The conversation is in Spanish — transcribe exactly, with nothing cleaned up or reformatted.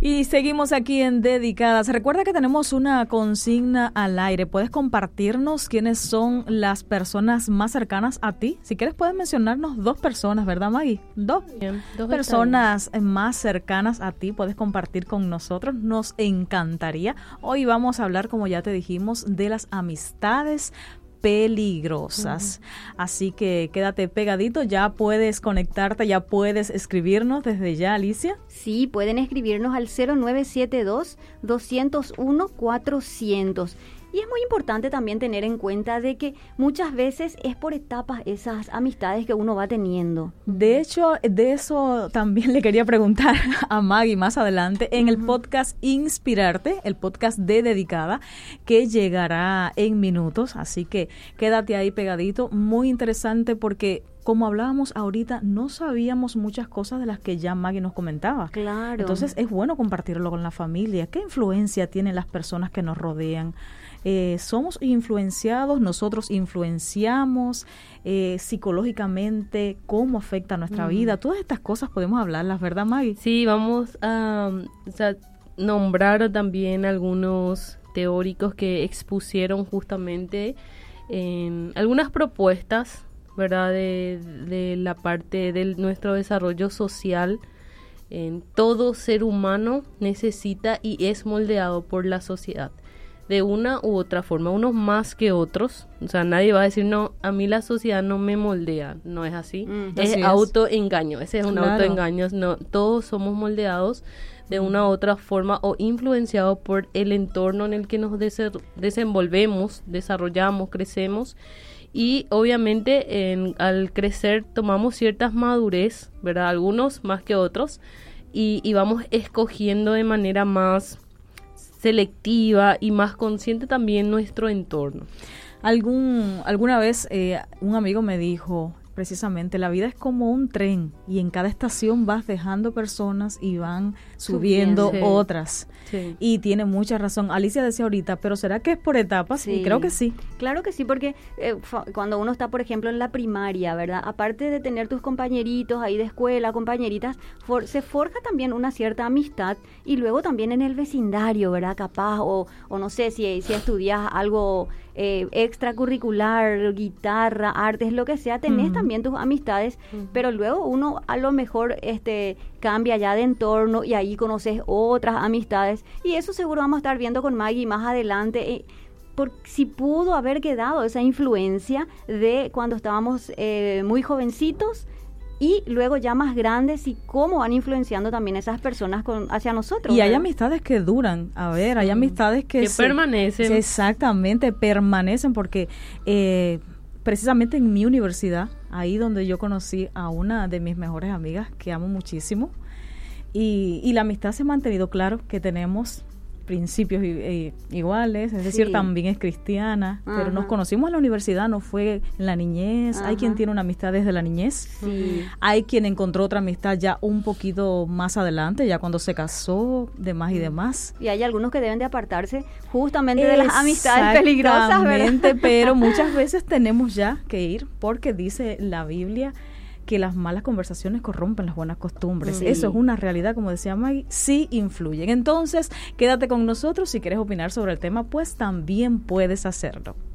Y seguimos aquí en Dedicadas. Recuerda que tenemos una consigna al aire. ¿Puedes compartirnos quiénes son las personas más cercanas a ti? Si quieres puedes mencionarnos dos personas, ¿verdad, Maggie? Dos, bien, dos personas más cercanas a ti. Puedes compartir con nosotros. Nos encantaría. Hoy vamos a hablar, como ya te dijimos, de las amistades peligrosas. Uh-huh. Así que quédate pegadito, ya puedes conectarte, ya puedes escribirnos desde ya, Alicia. Sí, pueden escribirnos al cero nueve siete dos, dos cero uno, cuatro cero cero. Y es muy importante también tener en cuenta de que muchas veces es por etapas esas amistades que uno va teniendo. De hecho, de eso también le quería preguntar a Maggie más adelante en uh-huh. el podcast Inspirarte, el podcast de Dedicada, que llegará en minutos. Así que quédate ahí pegadito, muy interesante porque como hablábamos ahorita, no sabíamos muchas cosas de las que ya Maggie nos comentaba. Claro. Entonces es bueno compartirlo con la familia. ¿Qué influencia tienen las personas que nos rodean? Eh, somos influenciados, nosotros influenciamos eh, psicológicamente, cómo afecta nuestra mm. vida. Todas estas cosas podemos hablarlas, ¿verdad, Maggie? Sí, vamos a o sea, nombrar también algunos teóricos que expusieron justamente en algunas propuestas, ¿verdad? De, de la parte de nuestro desarrollo social. En todo ser humano necesita y es moldeado por la sociedad de una u otra forma, unos más que otros. O sea, nadie va a decir, no, a mí la sociedad no me moldea. No es así. Mm, es, es autoengaño. Ese es un claro. autoengaño. No, todos somos moldeados de una u otra forma o influenciados por el entorno en el que nos des- desenvolvemos, desarrollamos, crecemos. Y obviamente en, al crecer tomamos ciertas madurez, ¿verdad? Algunos más que otros. Y, y vamos escogiendo de manera más selectiva y más consciente también nuestro entorno. Algún alguna vez eh, un amigo me dijo, precisamente, la vida es como un tren y en cada estación vas dejando personas y van subiendo sí. otras. Sí. Y tiene mucha razón. Alicia decía ahorita, pero ¿será que es por etapas? Sí. Y creo que sí. Claro que sí, porque eh, fa- cuando uno está, por ejemplo, en la primaria, ¿verdad? Aparte de tener tus compañeritos ahí de escuela, compañeritas, for- se forja también una cierta amistad y luego también en el vecindario, ¿verdad? Capaz, o, o no sé, si, si estudias algo eh, extracurricular, guitarra, artes, lo que sea, tenés uh-huh. también tus amistades, uh-huh. pero luego uno a lo mejor este cambia ya de entorno y ahí conoces otras amistades y eso seguro vamos a estar viendo con Maggie más adelante, eh, por si pudo haber quedado esa influencia de cuando estábamos eh, muy jovencitos y luego ya más grandes y cómo van influenciando también esas personas con, hacia nosotros. Y ¿verdad? Hay amistades que duran, a ver, hay amistades que, que se, permanecen. Se, exactamente, permanecen porque eh, precisamente en mi universidad, ahí donde yo conocí a una de mis mejores amigas que amo muchísimo y, y la amistad se ha mantenido, claro que tenemos principios eh, iguales, es decir, sí. también es cristiana, Ajá. pero nos conocimos en la universidad, no fue en la niñez. Ajá. Hay quien tiene una amistad desde la niñez, sí. hay quien encontró otra amistad ya un poquito más adelante, ya cuando se casó, demás y demás. Y hay algunos que deben de apartarse justamente de las amistades peligrosas, ¿verdad? Pero muchas veces tenemos ya que ir porque dice la Biblia que las malas conversaciones corrompen las buenas costumbres. Sí. Eso es una realidad, como decía Maggie, sí influyen. Entonces, quédate con nosotros. Si quieres opinar sobre el tema, pues también puedes hacerlo.